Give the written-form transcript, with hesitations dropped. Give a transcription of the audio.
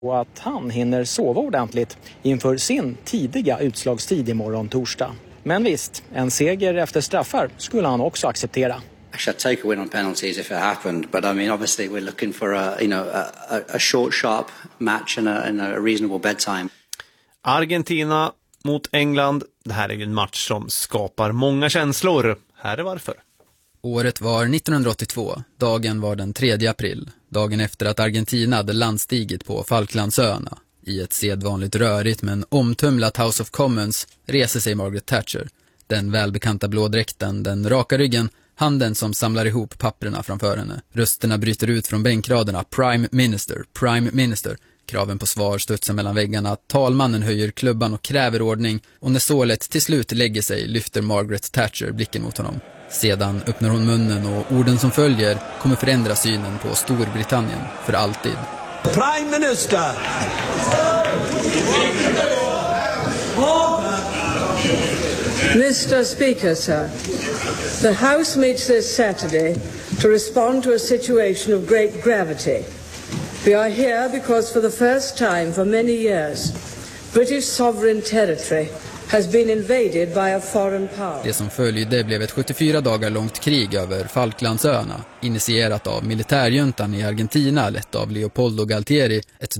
Och att han hinner sova ordentligt inför sin tidiga utslagstid imorgon torsdag. Men visst, en seger efter straffar skulle han också acceptera. I should take a win on penalties if it happened, but I mean obviously we're looking for a short sharp match and a reasonable bedtime. Argentina mot England. Det här är ju en match som skapar många känslor. Här är varför. Året var 1982. Dagen var den 3 april. Dagen efter att Argentina hade landstigit på Falklandsöarna. I ett sedvanligt rörigt men omtumlat House of Commons reser sig Margaret Thatcher. Den välbekanta blådräkten, den raka ryggen, handen som samlar ihop papperna framför henne. Rösterna bryter ut från bänkraderna. Prime Minister, Prime Minister. Kraven på svar studsar mellan väggarna. Talmannen höjer klubban och kräver ordning. Och när sålet till slut lägger sig lyfter Margaret Thatcher blicken mot honom. Sedan öppnar hon munnen och orden som följer kommer förändra synen på Storbritannien för alltid. Prime Minister! Mr. Speaker, sir, the House meets this Saturday to respond to a situation of great gravity. We are here because for the first time for many years, British sovereign territory has been invaded by a foreign power. Det som följde blev ett 74 dagar långt krig över Falklandsöarna, initierat av militärjuntan i Argentina lett av Leopoldo Galtieri, ett